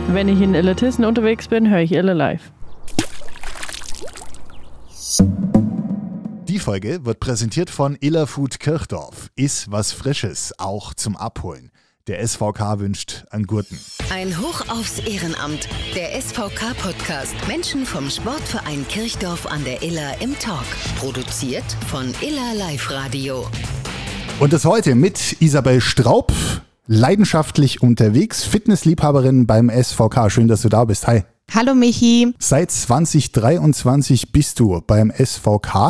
Wenn ich in Illertissen unterwegs bin, höre ich Iller live. Die Folge wird präsentiert von Iller Food Kirchdorf. Iss was Frisches, auch zum Abholen. Der SVK wünscht an Gurten. Ein Hoch aufs Ehrenamt. Der SVK-Podcast. Menschen vom Sportverein Kirchdorf an der Iller im Talk. Produziert von Iller Live Radio. Und das heute mit Isabel Straub, leidenschaftlich unterwegs, Fitnessliebhaberin beim SVK. Schön, dass du da bist. Hi. Hallo Michi. Seit 2023 bist du beim SVK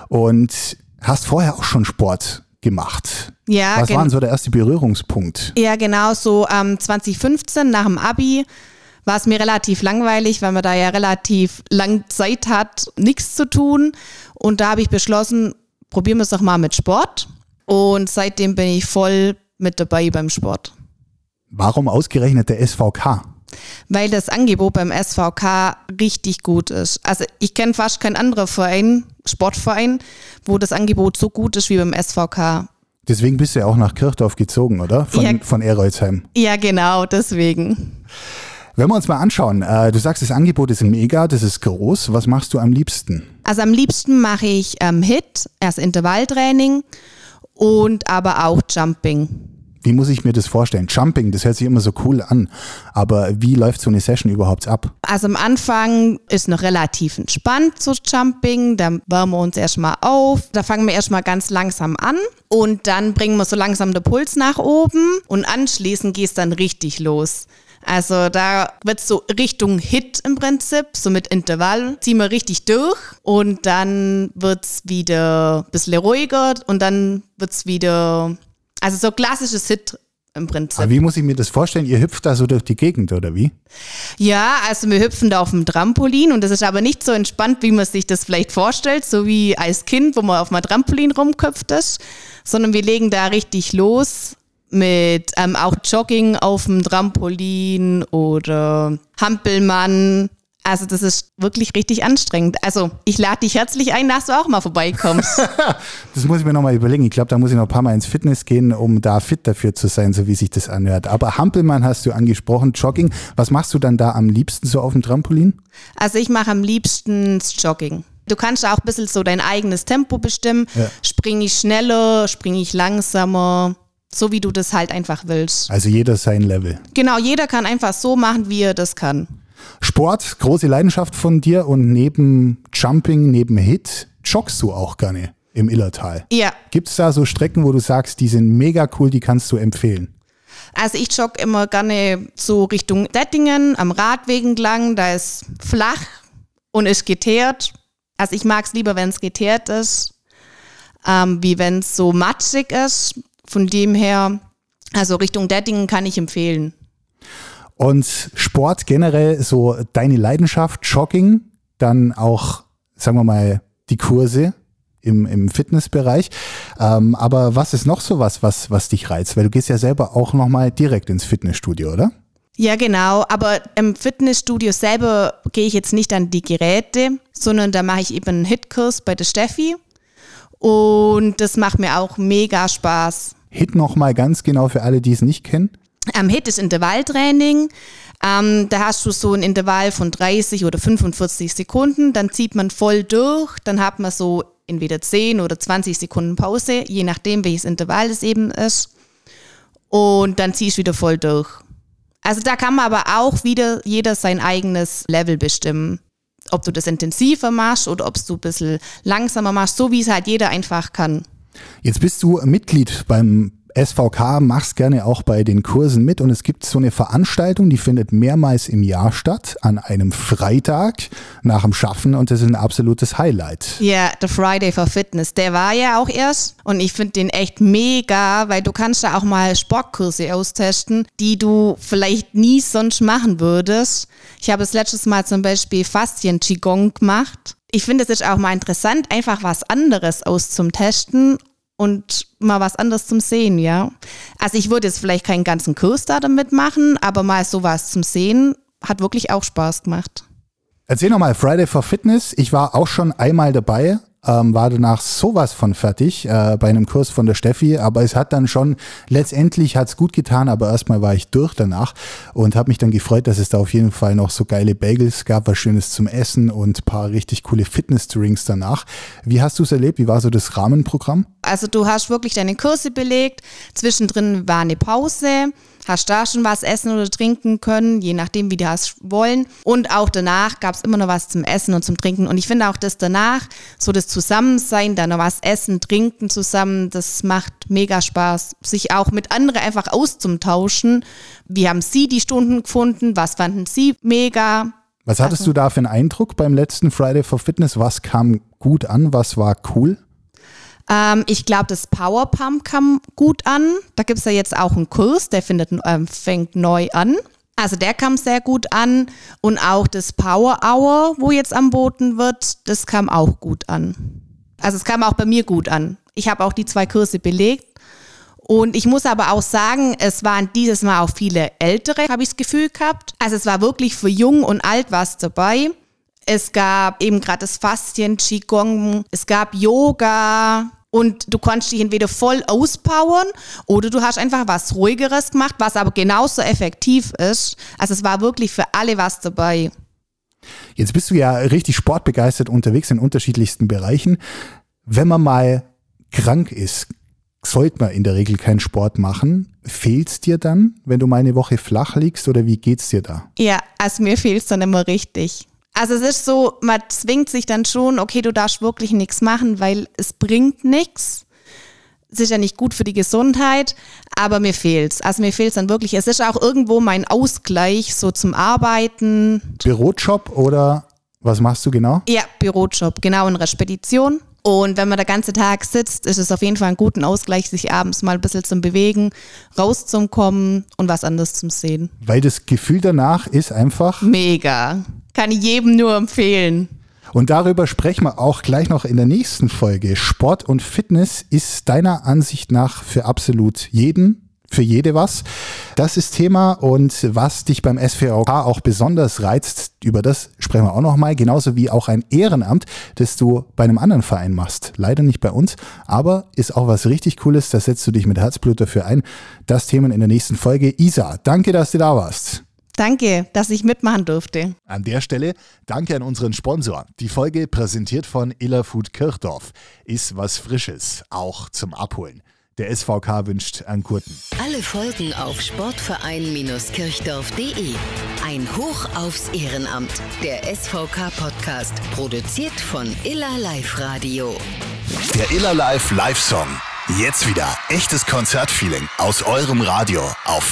und hast vorher auch schon Sport gemacht. Ja, was war denn so der erste Berührungspunkt? Ja, genau, so 2015 nach dem Abi war es mir relativ langweilig, weil man da ja relativ lang Zeit hat, nichts zu tun. Und da habe ich beschlossen, probieren wir es doch mal mit Sport. Und seitdem bin ich voll mit dabei beim Sport. Warum ausgerechnet der SVK? Weil das Angebot beim SVK richtig gut ist. Also ich kenne fast keinen anderen Verein, Sportverein, wo das Angebot so gut ist wie beim SVK. Deswegen bist du ja auch nach Kirchdorf gezogen, oder? Von Erolzheim. Ja, genau, deswegen. Wenn wir uns mal anschauen, du sagst, das Angebot ist mega, das ist groß. Was machst du am liebsten? Also am liebsten mache ich HIIT, also Intervalltraining und aber auch Jumping. Wie muss ich mir das vorstellen? Jumping, das hört sich immer so cool an, aber wie läuft so eine Session überhaupt ab? Also am Anfang ist noch relativ entspannt so Jumping, da wärmen wir uns erstmal auf, da fangen wir erstmal ganz langsam an und dann bringen wir so langsam den Puls nach oben und anschließend geht es dann richtig los. Also da wird es so Richtung HIIT im Prinzip, so mit Intervall, ziehen wir richtig durch und dann wird es wieder ein bisschen ruhiger und dann wird es wieder... Also so klassisches HIIT im Prinzip. Aber wie muss ich mir das vorstellen? Ihr hüpft da so durch die Gegend, oder wie? Ja, also wir hüpfen da auf dem Trampolin und das ist aber nicht so entspannt, wie man sich das vielleicht vorstellt, so wie als Kind, wo man auf einem Trampolin rumköpft ist, sondern wir legen da richtig los mit auch Jogging auf dem Trampolin oder Hampelmann. Also das ist wirklich richtig anstrengend. Also ich lade dich herzlich ein, dass du auch mal vorbeikommst. Das muss ich mir nochmal überlegen. Ich glaube, da muss ich noch ein paar Mal ins Fitness gehen, um da fit dafür zu sein, so wie sich das anhört. Aber Hampelmann hast du angesprochen, Jogging. Was machst du dann da am liebsten so auf dem Trampolin? Also ich mache am liebsten das Jogging. Du kannst auch ein bisschen so dein eigenes Tempo bestimmen. Ja. Springe ich schneller, springe ich langsamer, so wie du das halt einfach willst. Also jeder sein Level. Genau, jeder kann einfach so machen, wie er das kann. Sport, große Leidenschaft von dir und neben Jumping, neben HIIT, joggst du auch gerne im Illertal. Ja. Gibt es da so Strecken, wo du sagst, die sind mega cool, die kannst du empfehlen? Also ich jogge immer gerne so Richtung Dettingen, am Radweg entlang, da ist flach und ist geteert. Also ich mag es lieber, wenn es geteert ist, wie wenn es so matschig ist. Von dem her, also Richtung Dettingen kann ich empfehlen. Und Sport generell, so deine Leidenschaft, Jogging, dann auch, sagen wir mal, die Kurse im Fitnessbereich. Aber was ist noch so was dich reizt? Weil du gehst ja selber auch nochmal direkt ins Fitnessstudio, oder? Ja, genau. Aber im Fitnessstudio selber gehe ich jetzt nicht an die Geräte, sondern da mache ich eben einen HIIT-Kurs bei der Steffi. Und das macht mir auch mega Spaß. HIIT nochmal ganz genau für alle, die es nicht kennen. HIIT ist Intervalltraining. Da hast du so ein Intervall von 30 oder 45 Sekunden. Dann zieht man voll durch. Dann hat man so entweder 10 oder 20 Sekunden Pause, je nachdem, welches Intervall es eben ist. Und dann ziehst du wieder voll durch. Also da kann man aber auch wieder jeder sein eigenes Level bestimmen. Ob du das intensiver machst oder ob du ein bisschen langsamer machst, so wie es halt jeder einfach kann. Jetzt bist du Mitglied beim SVK, machst gerne auch bei den Kursen mit und es gibt so eine Veranstaltung, die findet mehrmals im Jahr statt, an einem Freitag nach dem Schaffen und das ist ein absolutes Highlight. Ja, der Friday for Fitness, der war ja auch erst und ich finde den echt mega, weil du kannst da auch mal Sportkurse austesten, die du vielleicht nie sonst machen würdest. Ich habe das letztes Mal zum Beispiel Faszien-Qigong gemacht. Ich finde, es ist auch mal interessant, einfach was anderes auszutesten und mal was anderes zum Sehen, ja. Also ich würde jetzt vielleicht keinen ganzen Kurs da damit machen, aber mal sowas zum Sehen hat wirklich auch Spaß gemacht. Erzähl nochmal, Friday for Fitness, ich war auch schon einmal dabei, war danach sowas von fertig bei einem Kurs von der Steffi, aber es hat dann schon, letztendlich hat es gut getan, aber erstmal war ich durch danach und habe mich dann gefreut, dass es da auf jeden Fall noch so geile Bagels gab, was Schönes zum Essen und ein paar richtig coole Fitness-Drinks danach. Wie hast du es erlebt? Wie war so das Rahmenprogramm? Also du hast wirklich deine Kurse belegt, zwischendrin war eine Pause, hast da schon was essen oder trinken können, je nachdem, wie du hast wollen. Und auch danach gab es immer noch was zum Essen und zum Trinken. Und ich finde auch, dass danach, so das Zusammensein, da noch was essen, trinken zusammen, das macht mega Spaß, sich auch mit anderen einfach auszutauschen. Wie haben Sie die Stunden gefunden? Was fanden Sie mega? Was hattest du da für einen Eindruck beim letzten Friday for Fitness? Was kam gut an? Was war cool? Ich glaube, das Power Pump kam gut an. Da gibt es ja jetzt auch einen Kurs, der fängt neu an. Also der kam sehr gut an. Und auch das Power Hour, wo jetzt angeboten wird, das kam auch gut an. Also es kam auch bei mir gut an. Ich habe auch die 2 Kurse belegt. Und ich muss aber auch sagen, es waren dieses Mal auch viele Ältere, habe ich das Gefühl gehabt. Also es war wirklich für jung und alt was dabei. Es gab eben gerade das Faszien, Qigong, es gab Yoga. Und du konntest dich entweder voll auspowern oder du hast einfach was Ruhigeres gemacht, was aber genauso effektiv ist. Also es war wirklich für alle was dabei. Jetzt bist du ja richtig sportbegeistert unterwegs in unterschiedlichsten Bereichen. Wenn man mal krank ist, sollte man in der Regel keinen Sport machen. Fehlt es dir dann, wenn du mal eine Woche flach liegst oder wie geht's dir da? Ja, also mir fehlt es dann immer richtig. Also es ist so, man zwingt sich dann schon, okay, du darfst wirklich nichts machen, weil es bringt nichts. Es ist ja nicht gut für die Gesundheit, aber mir fehlt's. Also mir fehlt's dann wirklich. Es ist auch irgendwo mein Ausgleich so zum Arbeiten. Bürojob oder was machst du genau? Ja, Bürojob, genau, in einer Spedition. Und wenn man den ganzen Tag sitzt, ist es auf jeden Fall ein guter Ausgleich, sich abends mal ein bisschen zum Bewegen, rauszukommen und was anderes zum Sehen. Weil das Gefühl danach ist einfach... Mega. Kann ich jedem nur empfehlen. Und darüber sprechen wir auch gleich noch in der nächsten Folge. Sport und Fitness ist deiner Ansicht nach für absolut jeden, für jede was. Das ist Thema und was dich beim SVK auch besonders reizt, über das sprechen wir auch noch mal. Genauso wie auch ein Ehrenamt, das du bei einem anderen Verein machst. Leider nicht bei uns, aber ist auch was richtig Cooles. Da setzt du dich mit Herzblut dafür ein. Das Thema in der nächsten Folge. Isa, danke, dass du da warst. Danke, dass ich mitmachen durfte. An der Stelle danke an unseren Sponsor. Die Folge präsentiert von Iller Food Kirchdorf. Ist was Frisches, auch zum Abholen. Der SVK wünscht einen guten. Alle Folgen auf sportverein-kirchdorf.de. Ein Hoch aufs Ehrenamt. Der SVK-Podcast. Produziert von Iller Live Radio. Der Iller Live Live-Song. Jetzt wieder echtes Konzertfeeling aus eurem Radio auf